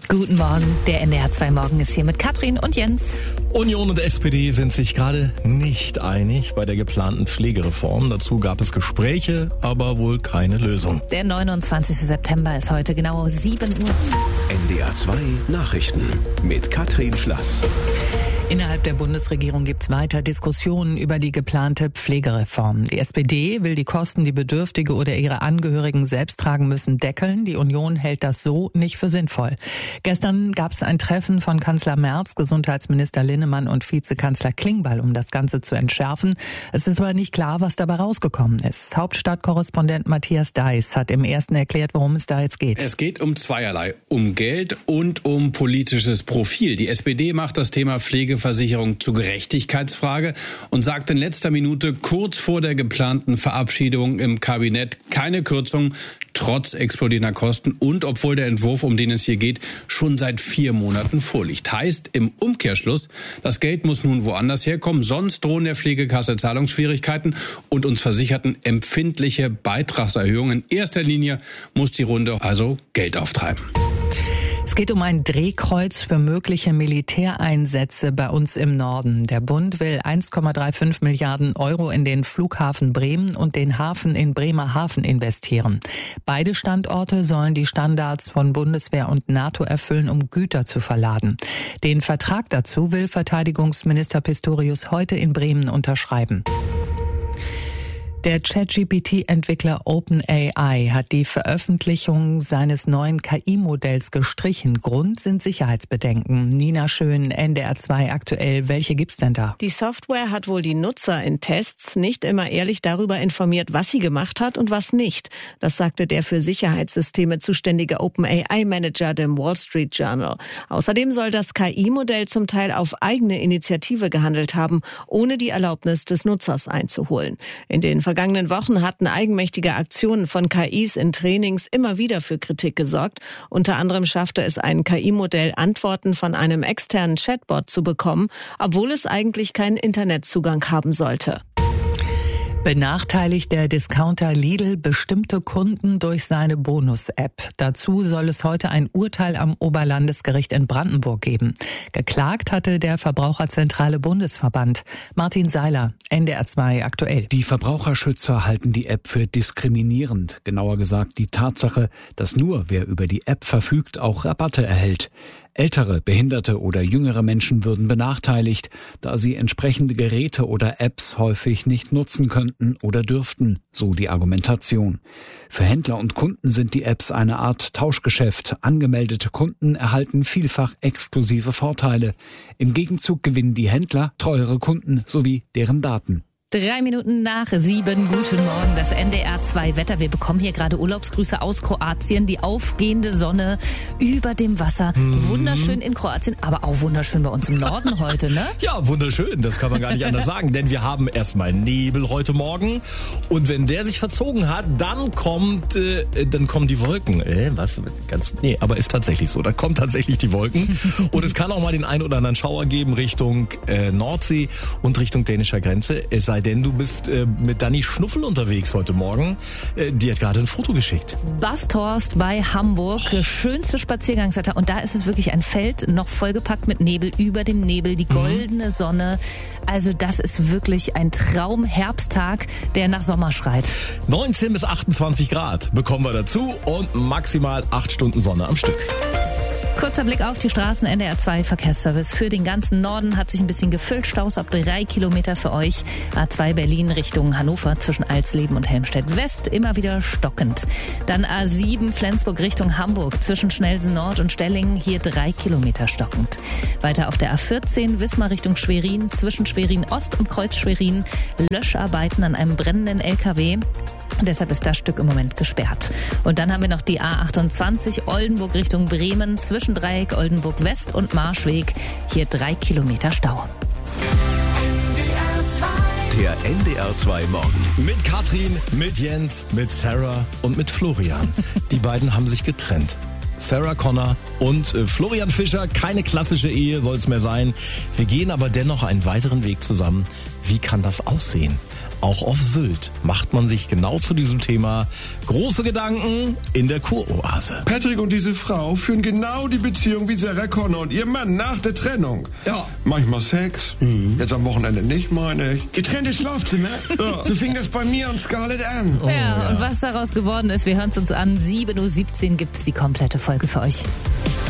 Guten Morgen, der NDR 2 Morgen ist hier mit Katrin und Jens. Union und SPD sind sich gerade nicht einig bei der geplanten Pflegereform. Dazu gab es Gespräche, aber wohl keine Lösung. Der 29. September ist heute genau 7 Uhr. NDR 2 Nachrichten mit Katrin Schlass. Innerhalb der Bundesregierung gibt's weiter Diskussionen über die geplante Pflegereform. Die SPD will die Kosten, die Bedürftige oder ihre Angehörigen selbst tragen müssen, deckeln. Die Union hält das so nicht für sinnvoll. Gestern gab's ein Treffen von Kanzler Merz, Gesundheitsminister Linnemann und Vizekanzler Klingbeil, um das Ganze zu entschärfen. Es ist aber nicht klar, was dabei rausgekommen ist. Hauptstadtkorrespondent Matthias Deiß hat im Ersten erklärt, worum es da jetzt geht. Es geht um zweierlei, um Geld und um politisches Profil. Die SPD macht das Thema Pflegeversicherung zur Gerechtigkeitsfrage und sagt in letzter Minute kurz vor der geplanten Verabschiedung im Kabinett keine Kürzung, trotz explodierender Kosten und obwohl der Entwurf, um den es hier geht, schon seit 4 Monaten vorliegt. Heißt im Umkehrschluss, das Geld muss nun woanders herkommen, sonst drohen der Pflegekasse Zahlungsschwierigkeiten und uns Versicherten empfindliche Beitragserhöhungen. In erster Linie muss die Runde also Geld auftreiben. Es geht um ein Drehkreuz für mögliche Militäreinsätze bei uns im Norden. Der Bund will 1,35 Milliarden Euro in den Flughafen Bremen und den Hafen in Bremerhaven investieren. Beide Standorte sollen die Standards von Bundeswehr und NATO erfüllen, um Güter zu verladen. Den Vertrag dazu will Verteidigungsminister Pistorius heute in Bremen unterschreiben. Der ChatGPT-Entwickler OpenAI hat die Veröffentlichung seines neuen KI-Modells gestrichen. Grund sind Sicherheitsbedenken. Nina Schön, NDR 2 aktuell. Welche gibt's denn da? Die Software hat wohl die Nutzer in Tests nicht immer ehrlich darüber informiert, was sie gemacht hat und was nicht. Das sagte der für Sicherheitssysteme zuständige OpenAI-Manager dem Wall Street Journal. Außerdem soll das KI-Modell zum Teil auf eigene Initiative gehandelt haben, ohne die Erlaubnis des Nutzers einzuholen. In den vergangenen Wochen hatten eigenmächtige Aktionen von KIs in Trainings immer wieder für Kritik gesorgt. Unter anderem schaffte es ein KI-Modell, Antworten von einem externen Chatbot zu bekommen, obwohl es eigentlich keinen Internetzugang haben sollte. Benachteiligt der Discounter Lidl bestimmte Kunden durch seine Bonus-App. Dazu soll es heute ein Urteil am Oberlandesgericht in Brandenburg geben. Geklagt hatte der Verbraucherzentrale Bundesverband. Martin Seiler, NDR 2 aktuell. Die Verbraucherschützer halten die App für diskriminierend. Genauer gesagt die Tatsache, dass nur wer über die App verfügt, auch Rabatte erhält. Ältere, behinderte oder jüngere Menschen würden benachteiligt, da sie entsprechende Geräte oder Apps häufig nicht nutzen könnten oder dürften, so die Argumentation. Für Händler und Kunden sind die Apps eine Art Tauschgeschäft. Angemeldete Kunden erhalten vielfach exklusive Vorteile. Im Gegenzug gewinnen die Händler treuere Kunden sowie deren Daten. 3 Minuten nach 7. Guten Morgen, das NDR 2 Wetter. Wir bekommen hier gerade Urlaubsgrüße aus Kroatien. Die aufgehende Sonne über dem Wasser. Wunderschön in Kroatien, aber auch wunderschön bei uns im Norden heute, ne? Ja, wunderschön, das kann man gar nicht anders sagen. Denn wir haben erstmal Nebel heute Morgen. Und wenn der sich verzogen hat, dann kommen die Wolken. Was? Nee, aber ist tatsächlich so. Da kommen tatsächlich die Wolken. Und es kann auch mal den einen oder anderen Schauer geben Richtung Nordsee und Richtung dänischer Grenze. Es sei denn, du bist mit Dani Schnuffel unterwegs heute Morgen. Die hat gerade ein Foto geschickt. Basthorst bei Hamburg, schönste Spaziergangswetter. Und da ist es wirklich ein Feld, noch vollgepackt mit Nebel, über dem Nebel, die goldene Sonne. Also das ist wirklich ein Traum-Herbsttag, der nach Sommer schreit. 19 bis 28 Grad bekommen wir dazu und maximal 8 Stunden Sonne am Stück. Kurzer Blick auf die Straßen. NDR 2 Verkehrsservice für den ganzen Norden hat sich ein bisschen gefüllt. Staus ab 3 Kilometer für euch. A2 Berlin Richtung Hannover zwischen Alsleben und Helmstedt West immer wieder stockend. Dann A7 Flensburg Richtung Hamburg zwischen Schnellsen Nord und Stellingen hier 3 Kilometer stockend. Weiter auf der A14 Wismar Richtung Schwerin zwischen Schwerin Ost und Kreuz Schwerin Löscharbeiten an einem brennenden LKW. Deshalb ist das Stück im Moment gesperrt. Und dann haben wir noch die A28 Oldenburg Richtung Bremen zwischen Dreieck Oldenburg West und Marschweg. Hier 3 Kilometer Stau. Der NDR 2 Morgen. Mit Katrin, mit Jens, mit Sarah und mit Florian. Die beiden haben sich getrennt. Sarah Connor und Florian Fischer. Keine klassische Ehe soll es mehr sein. Wir gehen aber dennoch einen weiteren Weg zusammen. Wie kann das aussehen? auch auf Sylt macht man sich genau zu diesem Thema große Gedanken in der Kuroase. Patrick und diese Frau führen genau die Beziehung wie Sarah Connor und ihr Mann nach der Trennung. Ja. Manchmal Sex, jetzt am Wochenende nicht, meine ich. Getrennte Schlafzimmer. Ja. So fing das bei mir und Scarlett an. Ja, und was daraus geworden ist, wir hören es uns an. 7:17 Uhr gibt's die komplette Folge für euch.